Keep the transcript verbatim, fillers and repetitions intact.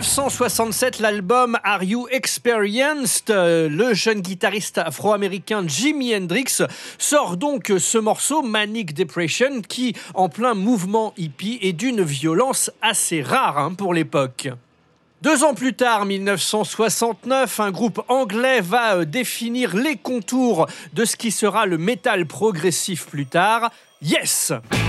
cent soixante-sept, l'album Are You Experienced? Le jeune guitariste afro-américain Jimi Hendrix sort donc ce morceau Manic Depression qui, en plein mouvement hippie, est d'une violence assez rare hein, pour l'époque. Deux ans plus tard, mille neuf cent soixante-neuf, un groupe anglais va définir les contours de ce qui sera le métal progressif plus tard, Yes!